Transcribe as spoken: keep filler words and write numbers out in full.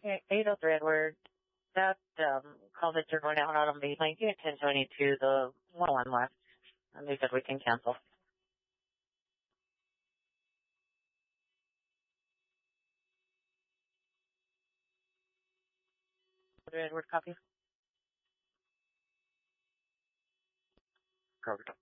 Okay, eight oh three Edward. That um, call that you're going out on the link, you ten twenty-two, the one oh one left. And they said we can cancel. Edward, copy. Correct.